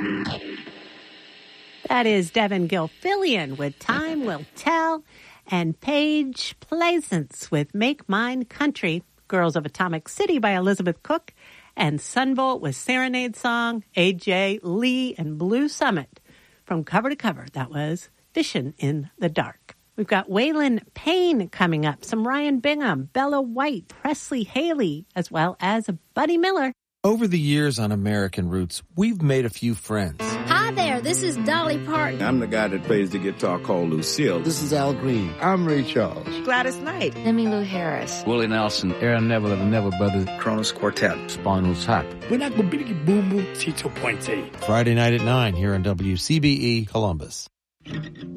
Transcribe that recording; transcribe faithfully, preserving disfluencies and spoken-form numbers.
That is Devin Gilfillian with Time Will Tell, and Paige Plaisance with Make Mine Country, Girls of Atomic City by Elizabeth Cook, and Sunvolt with Serenade Song, A J Lee, and Blue Summit. From cover to cover, that was Fishin' in the Dark. We've got Waylon Payne coming up, some Ryan Bingham, Bella White, Presley Haley, as well as Buddy Miller. Over the years on American Roots, we've made a few friends. Hi there, this is Dolly Parton. I'm the guy that plays the guitar called Lucille. This is Al Green. I'm Ray Charles. Gladys Knight. Emmylou Harris. Willie Nelson. Aaron Neville of the Neville Brothers. Kronos Quartet. Spinal Tap. We're not going to be boom boom Tito Puente. Friday night at nine here on W C B E Columbus.